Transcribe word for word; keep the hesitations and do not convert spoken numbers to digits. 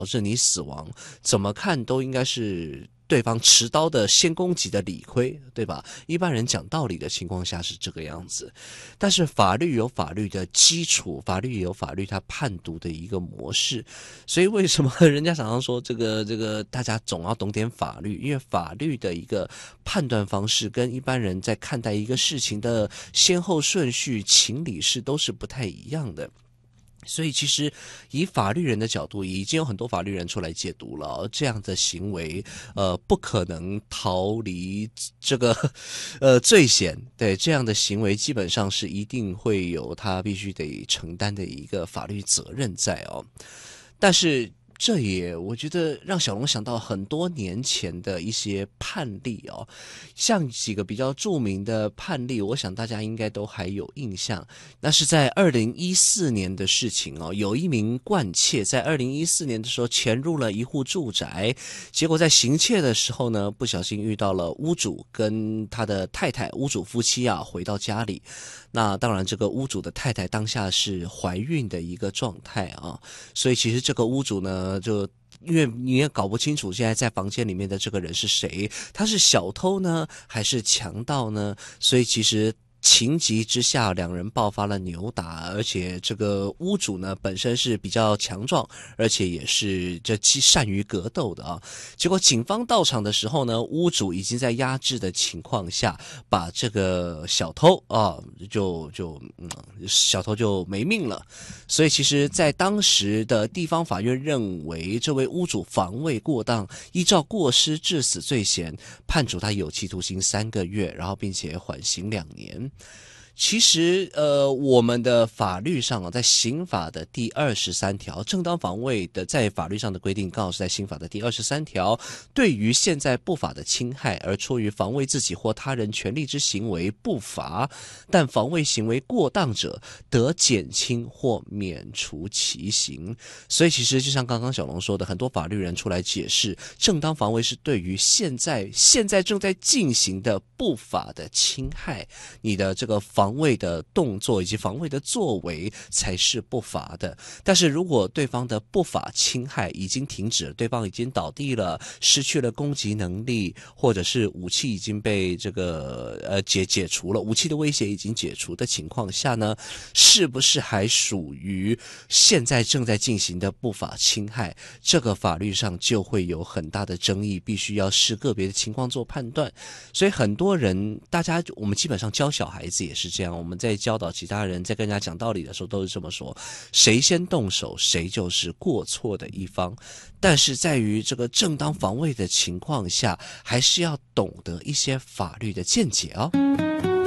致你死亡，怎么看都应该是对方持刀的先攻击的理亏，对吧？一般人讲道理的情况下是这个样子，但是法律有法律的基础，法律也有法律它判读的一个模式，所以为什么人家常常说这个这个大家总要懂点法律，因为法律的一个判断方式跟一般人在看待一个事情的先后顺序、情理是都是不太一样的。所以其实以法律人的角度，已经有很多法律人出来解读了，这样的行为呃不可能逃离这个呃罪嫌，对，这样的行为基本上是一定会有他必须得承担的一个法律责任在哦。但是这也我觉得让小龙想到很多年前的一些判例哦，像几个比较著名的判例，我想大家应该都还有印象。那是在二零一四年的事情哦，有一名惯窃在二零一四年的时候潜入了一户住宅，结果在行窃的时候呢，不小心遇到了屋主跟他的太太，屋主夫妻啊回到家里。那当然这个屋主的太太当下是怀孕的一个状态啊，所以其实这个屋主呢就因为你也搞不清楚现在在房间里面的这个人是谁，他是小偷呢还是强盗呢，所以其实情急之下两人爆发了扭打，而且这个屋主呢本身是比较强壮，而且也是这善于格斗的啊。结果警方到场的时候呢，屋主已经在压制的情况下把这个小偷啊就就嗯小偷就没命了。所以其实在当时的地方法院认为这位屋主防卫过当，依照过失致死罪嫌判处他有期徒刑三个月，然后并且缓刑两年。其实呃我们的法律上啊，在刑法的第二十三条，正当防卫的在法律上的规定刚好是在刑法的第二十三条，对于现在不法的侵害而出于防卫自己或他人权利之行为不罚，但防卫行为过当者得减轻或免除其刑。所以其实就像刚刚小龙说的，很多法律人出来解释，正当防卫是对于现在现在正在进行的不法的侵害，你的这个防卫的动作以及防卫的作为才是不法的。但是如果对方的不法侵害已经停止了，对方已经倒地了，失去了攻击能力，或者是武器已经被这个呃解解除了，武器的威胁已经解除的情况下呢，是不是还属于现在正在进行的不法侵害，这个法律上就会有很大的争议，必须要视个别的情况做判断。所以很多人大家我们基本上教小孩子也是这样，我们在教导其他人在跟人家讲道理的时候都是这么说，谁先动手谁就是过错的一方。但是在于这个正当防卫的情况下，还是要懂得一些法律的见解哦。